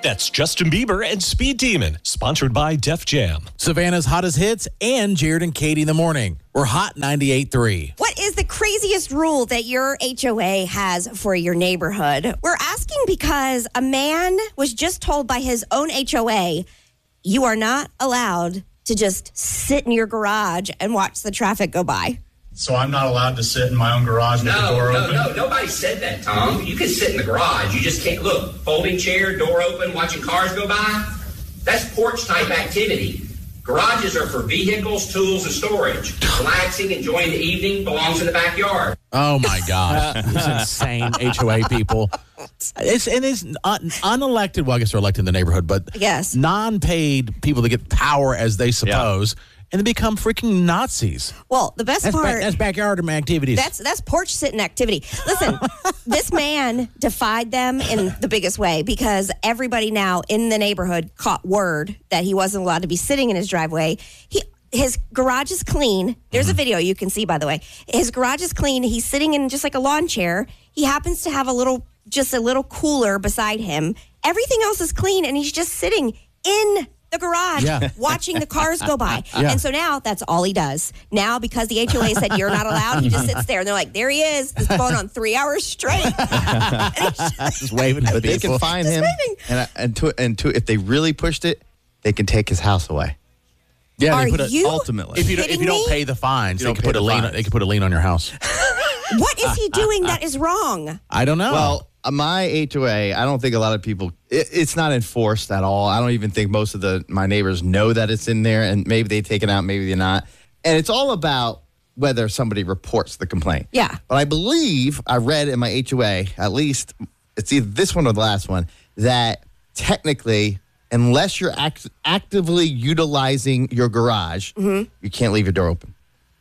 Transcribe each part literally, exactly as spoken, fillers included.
That's Justin Bieber and Speed Demon, sponsored by Def Jam. Savannah's hottest hits and Jared and Katie in the morning. We're Hot ninety-eight point three. What is the craziest rule that your H O A has for your neighborhood? We're asking because a man was just told by his own H O A, you are not allowed to just sit in your garage and watch the traffic go by. So I'm not allowed to sit in my own garage with no, the door no, open? No, no, nobody said that, Tom. You can sit in the garage. You just can't, look, folding chair, door open, watching cars go by. That's porch-type activity. Garages are for vehicles, tools, and storage. Relaxing, enjoying the evening belongs in the backyard. Oh, my gosh. These insane H O A people. It's, and it's un- unelected, well, I guess they're elected in the neighborhood, but yes. non-paid people that get power as they suppose. Yeah. And they become freaking Nazis. Well, the best that's part... Ba- that's backyard activities. That's that's porch sitting activity. Listen, this man defied them in the biggest way because everybody now in the neighborhood caught word that he wasn't allowed to be sitting in his driveway. He His garage is clean. There's mm-hmm. a video you can see, by the way. His garage is clean. He's sitting in just like a lawn chair. He happens to have a little, just a little cooler beside him. Everything else is clean, and he's just sitting in the garage yeah. watching the cars go by. Yeah. And so now that's all he does. Now, because the H O A said you're not allowed, he just sits there and they're like, there he is. He's going on three hours straight. And he's just, just waving at But people. they can find just him. Waving. And, and, to, and to, if they really pushed it, they can take his house away. Yeah, Are they put a, you ultimately. If you, don't, if you don't me? pay the fines, You they don't can, pay put a the lien, fines. they can put a lien on your house. What is he doing that is wrong? I don't know. Well, uh, my H O A, I don't think a lot of people, it, it's not enforced at all. I don't even think most of the my neighbors know that it's in there, and maybe they take it out, maybe they're not. And it's all about whether somebody reports the complaint. Yeah. But I believe I read in my H O A, at least it's either this one or the last one, that technically, unless you're act- actively utilizing your garage, mm-hmm. you can't leave your door open.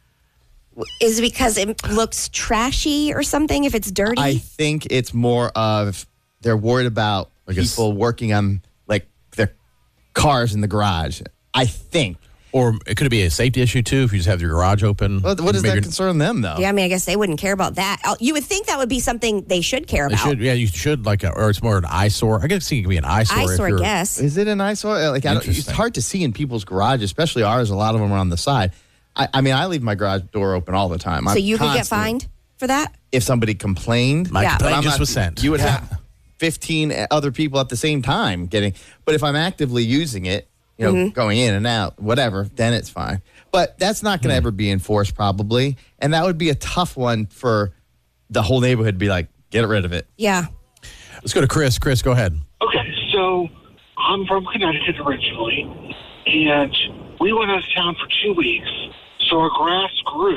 Is it because it looks trashy or something if it's dirty? I think it's more of they're worried about people working on like their cars in the garage. I think. Or it could be a safety issue, too, if you just have your garage open. Well, what does Maybe that concern them, though? Yeah, I mean, I guess they wouldn't care about that. You would think that would be something they should care They about. should, yeah, you should, like, a, or it's more an eyesore. I guess it can be an eyesore. Eyesore, if I guess. Is it an eyesore? Like, I don't, it's hard to see in people's garage, especially ours. A lot of them are on the side. I, I mean, I leave my garage door open all the time. So I'm you could get constantly- fined for that? If somebody complained. My Yeah. complaint But I'm just not- was sent. You would have fifteen other people at the same time getting. But if I'm actively using it, you know, Mm-hmm. going in and out, whatever, then it's fine. But that's not going to Hmm. ever be enforced, probably. And that would be a tough one for the whole neighborhood to be like, get rid of it. Yeah. Let's go to Chris. Chris, go ahead. Okay, so I'm from Connecticut originally, and we went out of town for two weeks, so our grass grew,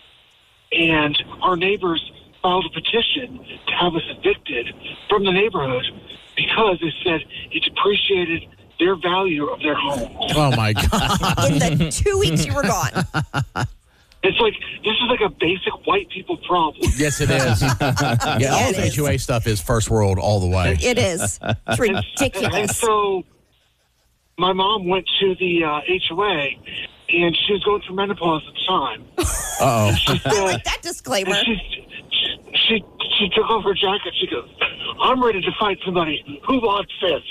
and our neighbors filed a petition to have us evicted from the neighborhood because they said it depreciated their value of their home. Oh, my God. In the two weeks you were gone. It's like, this is like a basic white people problem. Yes, it is. yeah, Yeah, all it the is. H O A stuff is first world all the way. It is. It's And ridiculous. so my mom went to the uh, H O A, and she was going through menopause at the time. Uh-oh. She I said, like that disclaimer. and she, she, she took off her jacket. She goes, I'm ready to fight somebody who wants this.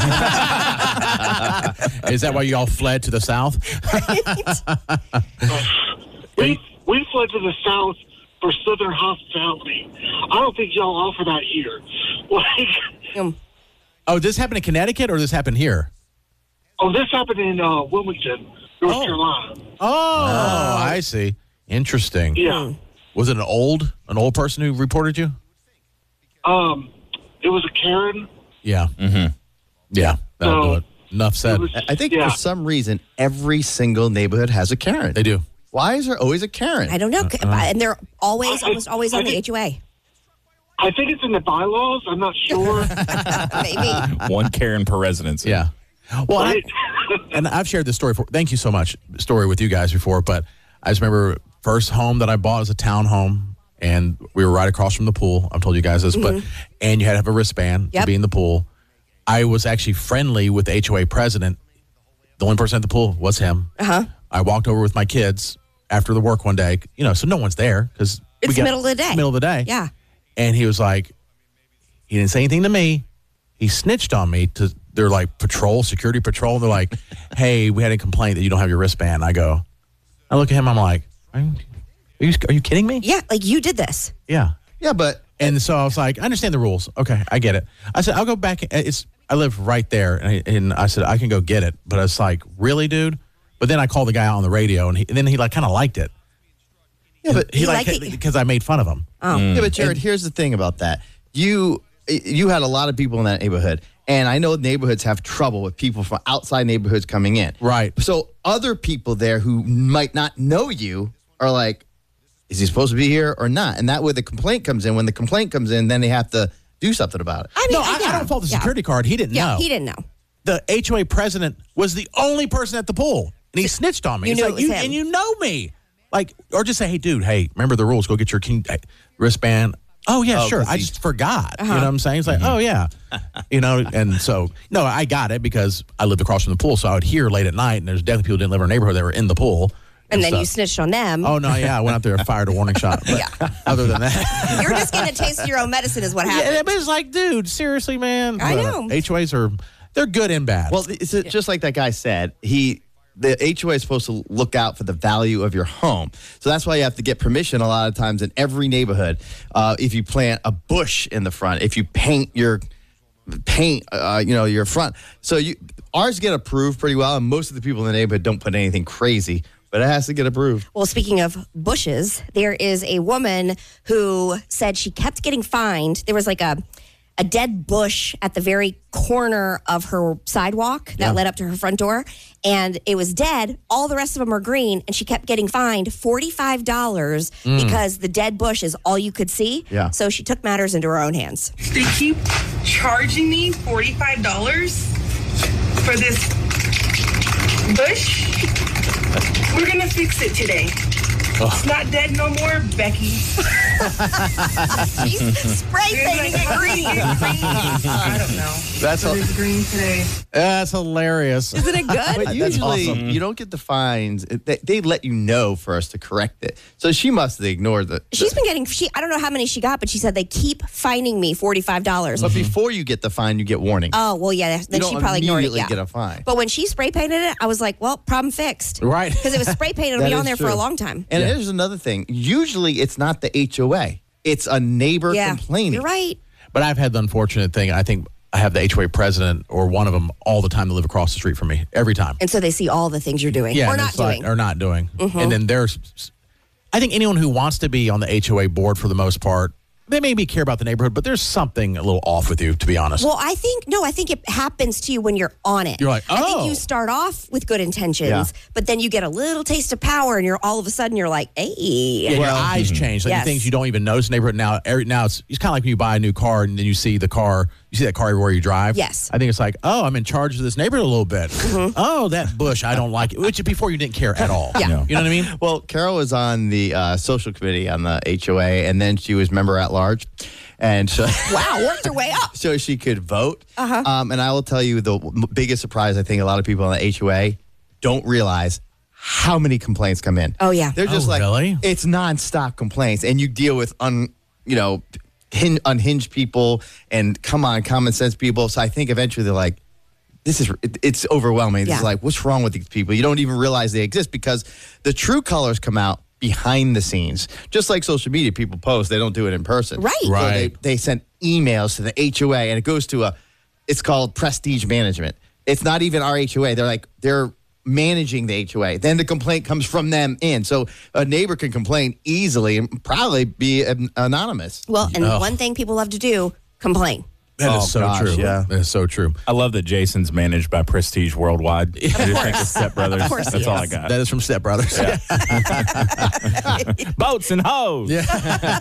Is that why you all fled to the South? we, we fled to the South for Southern hospitality. I don't think y'all offer that here. Like, Um, Oh, this happened in Connecticut or this happened here? oh, this happened in uh, Wilmington, North Oh. Carolina. Oh, I see. Interesting. Yeah. Was it an old an old person who reported you? Um, it was a Karen. Yeah. Mm-hmm. Yeah, that'll So, do it. Enough said. it was- I think Yeah. for some reason, every single neighborhood has a Karen. They do. Why is there always a Karen? I don't know. And they're always, I- almost always I on the think- H O A. I think it's in the bylaws. I'm not sure. Maybe. One Karen per residency. Yeah. Well, I, Right? and I've shared this story for. Thank you so much. Story with you guys before, but I just remember first home that I bought was a town home, and we were right across from the pool. I've told you guys this, but and you had to have a wristband Yep. to be in the pool. I was actually friendly with the H O A president. The only person at the pool was him. Uh-huh. I walked over with my kids after the work one day, you know, so no one's there because It's the middle of the day. Middle of the day. Yeah. And he was like, he didn't say anything to me. He snitched on me to they're like patrol, security patrol. And they're like, hey, we had a complaint that you don't have your wristband. I go, I look at him. I'm like, are you, are you, are you kidding me? Yeah, like you did this. Yeah. Yeah, but And so I was like, I understand the rules. Okay, I get it. I said, I'll go back. It's I live right there. And I, and I said, I can go get it. But it's like, really, dude? But then I called the guy out on the radio, and, he, and then he like kind of liked it. yeah, but He, He like liked it? because I made fun of him. Oh. Yeah, but Jared, here's the thing about that. You you had a lot of people in that neighborhood, and I know neighborhoods have trouble with people from outside neighborhoods coming in. Right. So other people there who might not know you are like, is he supposed to be here or not? And that way the complaint comes in. When the complaint comes in, then they have to do something about it. I mean, No, I, yeah, I don't fault the yeah. security guard. He didn't Yeah, know. he didn't know. The H O A president was the only person at the pool, and he snitched on me. You It's knew like, it was you, him. and you know me. Like, or just say, hey, dude, hey, remember the rules. Go get your king, uh, wristband. Oh, yeah, Oh, sure. 'cause I he- just forgot. Uh-huh. You know what I'm saying? It's like, oh, yeah. you know, and so, no, I got it because I lived across from the pool, so I would hear late at night, and there's definitely people who didn't live in our neighborhood that were in the pool. And then stuff. you snitched on them. Oh, no, yeah. I went out there and fired a warning shot. But Yeah. other than that. You're just getting a taste of your own medicine is what happened. Yeah, but it's like, dude, seriously, man. I But know. H O As are, they're good and bad. Well, it's just like that guy said. He the H O A is supposed to look out for the value of your home, so that's why you have to get permission a lot of times in every neighborhood. Uh, if you plant a bush in the front, if you paint your paint, uh, you know, your front. So you ours get approved pretty well, and most of the people in the neighborhood don't put anything crazy, but it has to get approved. Well, speaking of bushes, there is a woman who said she kept getting fined. There was like a a dead bush at the very corner of her sidewalk that Yeah. led up to her front door, and it was dead. All the rest of them are green, and she kept getting fined forty-five dollars because the dead bush is all you could see. Yeah. So she took matters into her own hands. They keep charging me forty-five dollars for this bush. We're gonna fix it today. It's not dead no more, Becky. She's spray It's painting like it green. green. I don't know. That's But a- it's green today. That's hilarious. Isn't it good? But That's usually awesome. you don't get the fines. It- They, they let you know first to correct it. So she must have ignored the. She's been getting, she I don't know how many she got, but she said they keep fining me forty-five dollars. But before you get the fine, you get warning. Oh, well, yeah, you then don't she probably ignored it. immediately Yeah. get a fine. But when she spray painted it, I was like, well, problem fixed. Right. Because it was spray painted, it'll That be on is there for true. a long time. And Yeah. there's another thing. Usually it's not the H O A. It's a neighbor Yeah. complaining. You're right. But I've had the unfortunate thing. I think I have the H O A president or one of them all the time to live across the street from me every time. And so they see all the things you're doing Yeah, or and not it's like- doing. or not doing. And then there's, I think anyone who wants to be on the H O A board for the most part, they maybe care about the neighborhood, but there's something a little off with you, to be honest. Well, I think, no, I think it happens to you when you're on it. You're like, I think oh. you start off with good intentions, Yeah. but then you get a little taste of power and you're all of a sudden you're like, hey. Yeah, your eyes change. Like Yes. the things you don't even notice in the neighborhood now. Every, now it's, it's kind of like when you buy a new car and then you see the car, you see that car everywhere you drive. Yes. I think it's like, oh, I'm in charge of this neighborhood a little bit. Oh, that bush, I don't like it. Which before you didn't care at all. Yeah. No. You know what I mean? Well, Carol was on the uh, social committee on the H O A, and then she was member at large. And so, Wow, worked her way up. so she could vote. Uh-huh. Um, and I will tell you the w- biggest surprise I think a lot of people on the H O A don't realize how many complaints come in. Oh, yeah. They're just Oh, like, really? it's nonstop complaints. And you deal with, un, you know, hin- unhinged people and come on, common sense people. So I think eventually they're like, this is, it, it's overwhelming. Yeah. It's like, what's wrong with these people? You don't even realize they exist because the true colors come out behind the scenes. Just like social media, people post, they don't do it in person. Right. So Right. they, they send emails to the H O A and it goes to a, it's called prestige management. It's not even our H O A. They're like, they're managing the H O A. Then the complaint comes from them in. So a neighbor can complain easily and probably be an- anonymous. Well, and Oh. one thing people love to do, complain. That is Oh, so gosh, true. yeah. That is so true. I love that Jason's managed by Prestige Worldwide. I just think of Step Brothers. Of course he That's all I is. got. That is from Step Brothers. Boats and hoes. Yeah.